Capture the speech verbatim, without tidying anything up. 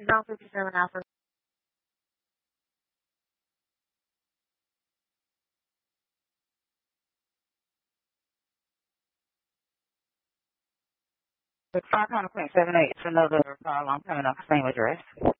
South fifty-seven Alpha. It's five hundred point seven eight. It's another call. I'm coming off the same address.